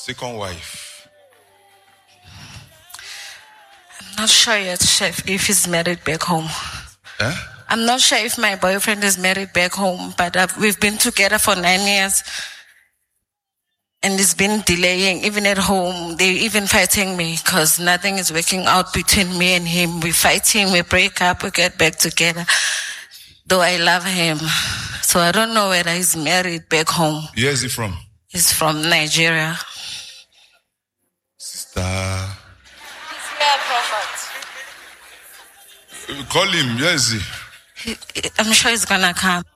second wife. I'm not sure yet, Chef, if he's married back home. Eh? I'm not sure if my boyfriend is married back home, but we've been together for 9 years. And it's been delaying, even at home. They're even fighting me because nothing is working out between me and him. We're fighting, we break up, we get back together. Though I love him. So I don't know whether he's married back home. Where is he from? He's from Nigeria. Sister. He's here, Prophet. Call him, where is he? I'm sure he's gonna come.